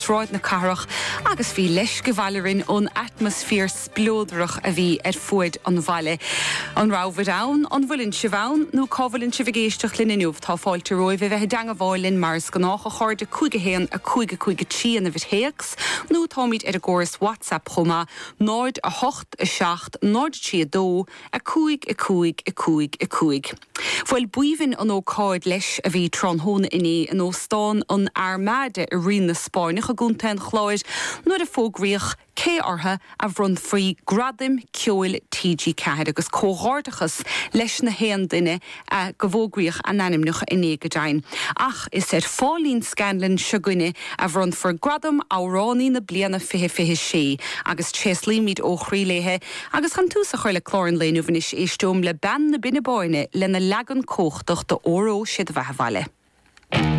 Tráid na carach agus bhí leis go bhaileann ón atmosfér splódrach a bhí fuaid an bhaile. An rábhar ann, an bhfuilinn si bhain, nó cábhailinn si bhgéisteach linniuh tá fáilte roih bheith deanga bháilinn mars gnácha chuirde chuige héan a chuige tíana a bhit héacs, nó támid ar a gcóras WhatsApp chuma, náid a 8 a 7, náid tí a 2, a chuig. Fuil buimhin an ócáid leis a bhí tronthóna iní an óstáin an armáide a rion na Spáinach a gúnta an chláid nuair a fógraíoch cé ortha a bhrun faoi gradim ceoil TG Ceathair agus cóghardachas leis na héan duine a go bhógraíoch an animneach iné go dain. Ach is fálín scanlan seoguine a bhrun for gradam árání na bliana fihe sé agus cheslí míad ó chríléthe agus chan tús a chuile chlórin léanúhanis éistúm le ben na binne báine lena legan cóchtach do óró siad bheithbhaile.